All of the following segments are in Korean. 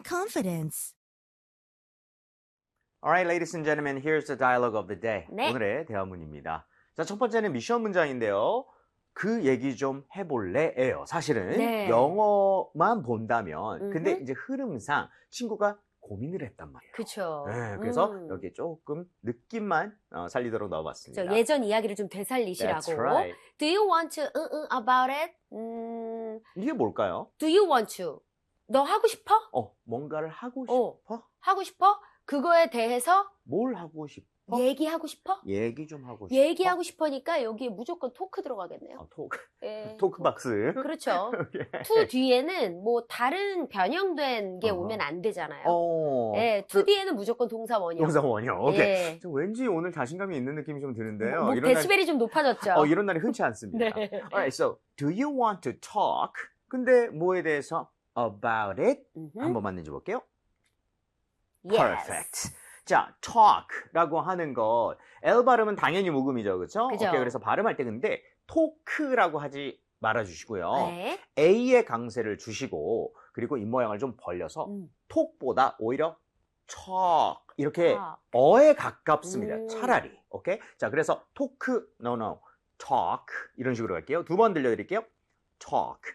confidence. Alright, ladies and gentlemen, here's the dialogue of the day. 네. 오늘의 대화문입니다. 자, 첫 번째는 미션 문장인데요. 그 얘기 좀 해볼래예요. 사실은 네. 영어만 본다면, 근데 음흠. 이제 흐름상 친구가 고민을 했단 말이에요. 그쵸. 네, 그래서 여기에 조금 느낌만 살리도록 넣어봤습니다. 저 예전 이야기를 좀 되살리시라고. That's right. Do you want to about it? 이게 뭘까요? Do you want to? 너 하고 싶어? 뭔가를 하고 어. 싶어? 하고 싶어? 그거에 대해서 뭘 하고 싶어? 얘기하고 싶어? 얘기 좀 하고 싶어? 얘기하고 싶으니까 여기에 무조건 토크 들어가겠네요. 토크. 예. 토크박스. 그렇죠. 오케이. to 뒤에는 뭐 다른 변형된 게 오면 안 되잖아요. 예, to 뒤에는 무조건 동사 원형. 동사 원형. 오케이. 예. 좀 왠지 오늘 자신감이 있는 느낌이 좀 드는데요. 뭐 이런 데시벨이 좀 높아졌죠. 이런 날이 흔치 않습니다. 네. Alright, so do you want to talk? 근데 뭐에 대해서 about it? 한번만 내줘볼게요. Yes. Perfect. 자, talk라고 하는 것, L 발음은 당연히 무음이죠, 그렇죠? 그죠. 오케이, 그래서 발음할 때 근데 talk라고 하지 말아주시고요. 네. A의 강세를 주시고 그리고 입모양을 좀 벌려서 talk보다 오히려 talk 이렇게 talk. 어에 가깝습니다. 음. 차라리. 오케이? 자, 그래서 talk, no, talk 이런 식으로 갈게요. 두 번 들려드릴게요. talk.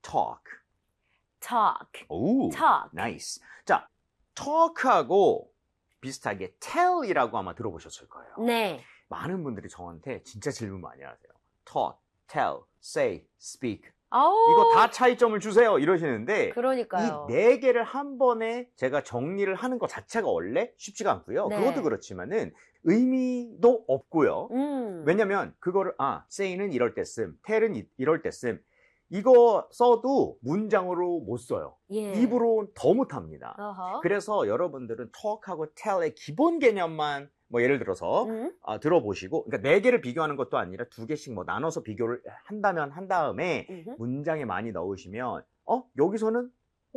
talk. 오, talk. 나이스. 자, talk하고 비슷하게 tell이라고 아마 들어보셨을 거예요. 네. 많은 분들이 저한테 진짜 질문 많이 하세요. talk, tell, say, speak. 아우. 이거 다 차이점을 주세요. 이러시는데 그러니까요. 이 네 개를 한 번에 제가 정리를 하는 것 자체가 원래 쉽지가 않고요. 네. 그것도 그렇지만은 의미도 없고요. 왜냐면 그거를 say는 이럴 때 씀, tell은 이럴 때 씀. 이거 써도 문장으로 못 써요. 예. 입으로 더 못합니다. 어허. 그래서 여러분들은 talk하고 tell의 기본 개념만 뭐 예를 들어서 들어보시고, 그러니까 네 개를 비교하는 것도 아니라 두 개씩 뭐 나눠서 비교를 한다면 한 다음에 문장에 많이 넣으시면 여기서는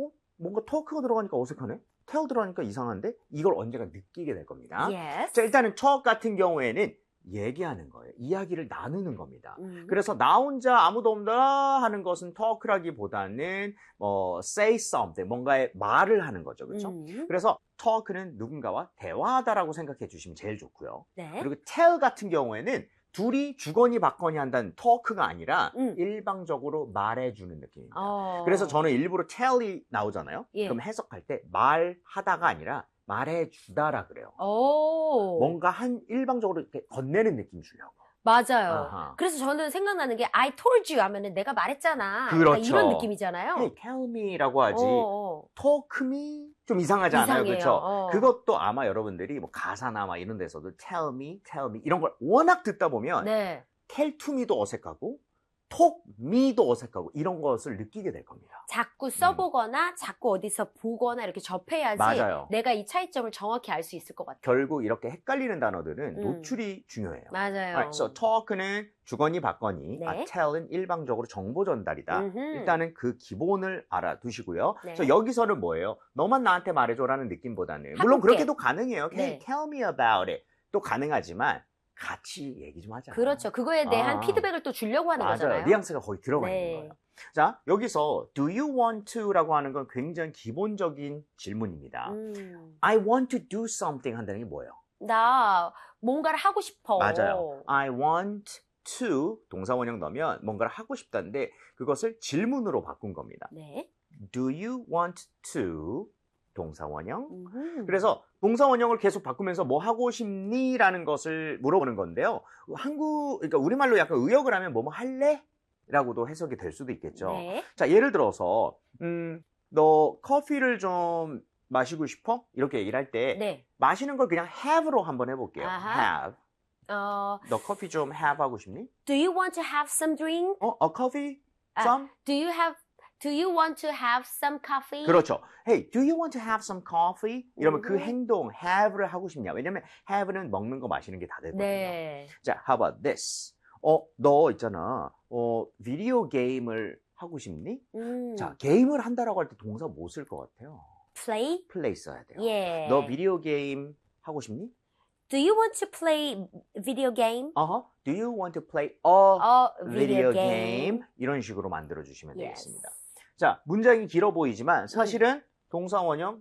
뭔가 talk가 들어가니까 어색하네? tell 들어가니까 이상한데? 이걸 언젠가 느끼게 될 겁니다. Yes. 자, 일단은 talk 같은 경우에는 얘기하는 거예요. 이야기를 나누는 겁니다. 그래서 나 혼자 아무도 없다 하는 것은 talk라기보다는 say something, 뭔가의 말을 하는 거죠. 그렇죠? 그래서 talk는 누군가와 대화하다라고 생각해 주시면 제일 좋고요. 네. 그리고 tell 같은 경우에는 둘이 주거니 받거니 한다는 talk가 아니라 일방적으로 말해주는 느낌입니다. 그래서 저는 일부러 tell이 나오잖아요. 예. 그럼 해석할 때 말하다가 아니라 말해주다라 그래요. 오. 뭔가 일방적으로 이렇게 건네는 느낌 주려고. 맞아요. 아하. 그래서 저는 생각나는 게 I told you 하면은 내가 말했잖아. 그렇죠. 약간 이런 느낌이잖아요. Hey, tell me라고 하지. talk me 좀 이상하지 않아요, 이상해요. 그렇죠? 그것도 아마 여러분들이 뭐 가사나 막 이런 데서도 tell me 이런 걸 워낙 듣다 보면 네. tell to me도 어색하고 talk me도 어색하고 이런 것을 느끼게 될 겁니다. 자꾸 써보거나 자꾸 어디서 보거나 이렇게 접해야지 맞아요. 내가 이 차이점을 정확히 알 수 있을 것 같아요. 결국 이렇게 헷갈리는 단어들은 노출이 중요해요. 맞아요. Alright, so talk는 주거니 받거니, 네. tell은 일방적으로 정보 전달이다. 일단은 그 기본을 알아두시고요. 네. 그래서 여기서는 뭐예요? 너만 나한테 말해줘라는 느낌보다는 물론 함께. 그렇게도 가능해요. Hey, 네. tell me about it. 또 가능하지만 같이 얘기 좀 하자. 그렇죠. 그거에 대한 피드백을 또 주려고 하는 맞아요. 거잖아요. 뉘앙스가 거의 들어가 네. 있는 거예요. 자, 여기서 do you want to라고 하는 건 굉장히 기본적인 질문입니다. I want to do something 한다는 게 뭐예요? 나 뭔가를 하고 싶어. 맞아요. I want to 동사 원형 넣으면 뭔가를 하고 싶다는데 그것을 질문으로 바꾼 겁니다. 네. Do you want to 동사 원형? 그래서 동사 원형을 계속 바꾸면서 뭐 하고 싶니? 라는 것을 물어보는 건데요. 그러니까 우리말로 약간 의역을 하면 뭐 할래? 라고도 해석이 될 수도 있겠죠. 네. 자, 예를 들어서 너 커피를 좀 마시고 싶어? 이렇게 얘기를 할 때 네. 마시는 걸 그냥 have로 한번 해볼게요. 아하. have. 너 커피 좀 have 하고 싶니? Do you want to have some drink? a coffee? Some? Do you want to have some coffee? 그렇죠. Hey, do you want to have some coffee? 이러면 그 행동, have를 하고 싶냐? 왜냐면 have는 먹는 거 마시는 게 다 되거든요. 네. 자, how about this? 너 있잖아. 비디오 게임을 하고 싶니? 자, 게임을 한다라고 할 때 동사 뭐 쓸 것 같아요? Play? play 써야 돼요. 예. 너 비디오 게임 하고 싶니? Do you want to play video game? Do you want to play a video video game? 이런 식으로 만들어 주시면 되겠습니다. 자, 문장이 길어 보이지만 사실은 동사 원형